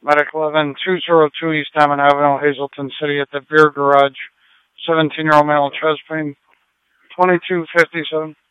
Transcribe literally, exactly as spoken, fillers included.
Medic eleven, two oh two East Diamond Avenue, Hazleton City at the Beer Garage. seventeen-year-old male, chest pain, twenty-two fifty-seven.